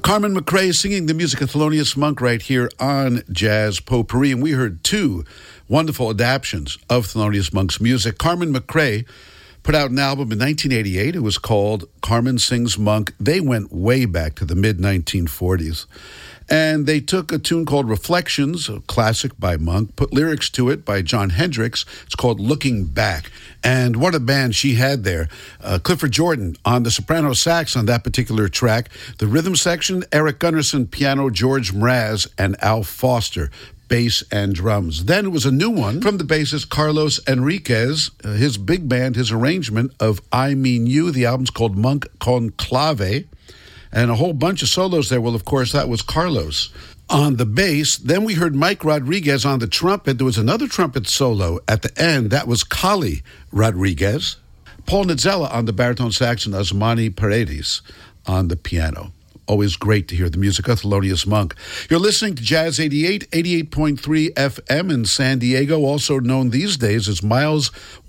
Carmen McRae singing the music of Thelonious Monk right here on Jazz Potpourri. And we heard two wonderful adaptions of Thelonious Monk's music. Carmen McRae put out an album in 1988. It was called Carmen Sings Monk. They went way back to the mid-1940s. And they took a tune called Reflections, a classic by Monk, put lyrics to it by John Hendricks. It's called Looking Back. And what a band she had there. Clifford Jordan on the soprano sax on that particular track. The rhythm section, Eric Gunnarsson, piano, George Mraz, and Al Foster, bass and drums. Then it was a new one from the bassist Carlos Enriquez, his big band, his arrangement of I Mean You. The album's called Monk Conclave. And a whole bunch of solos there. Well, of course, that was Carlos on the bass. Then we heard Mike Rodriguez on the trumpet. There was another trumpet solo at the end. That was Kali Rodriguez. Paul Nizzella on the baritone sax and Osmani Paredes on the piano. Always great to hear the music of Thelonious Monk. You're listening to Jazz 88, 88.3 FM in San Diego, also known these days as Miles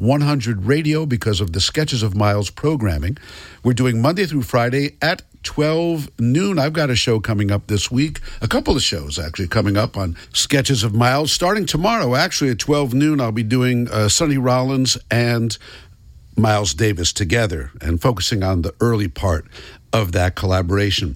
100 Radio because of the Sketches of Miles programming. We're doing Monday through Friday at 12 noon. I've got a show coming up this week, a couple of shows actually coming up on Sketches of Miles. Starting tomorrow, actually at 12 noon, I'll be doing Sonny Rollins and Miles Davis together and focusing on the early part of that collaboration.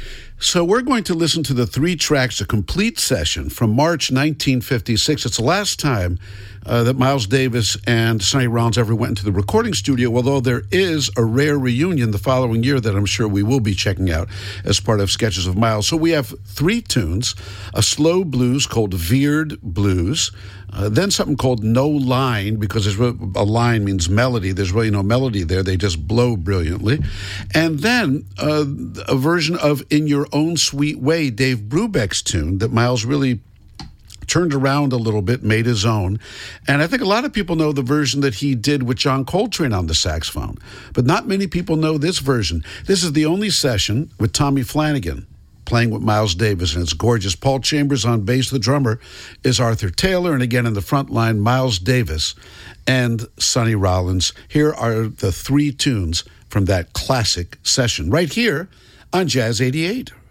So we're going to listen to the three tracks, a complete session from March 1956. It's the last time that Miles Davis and Sonny Rollins ever went into the recording studio, although there is a rare reunion the following year that I'm sure we will be checking out as part of Sketches of Miles. So we have three tunes, a slow blues called Veered Blues, then something called No Line, because there's a line means melody. There's really no melody there. They just blow brilliantly. And then a version of In Your Own Sweet Way, Dave Brubeck's tune that Miles really turned around a little bit, made his own. And I think a lot of people know the version that he did with John Coltrane on the saxophone. But not many people know this version. This is the only session with Tommy Flanagan playing with Miles Davis, and it's gorgeous. Paul Chambers on bass. The drummer is Arthur Taylor. And again, in the front line, Miles Davis and Sonny Rollins. Here are the three tunes from that classic session right here on Jazz 88.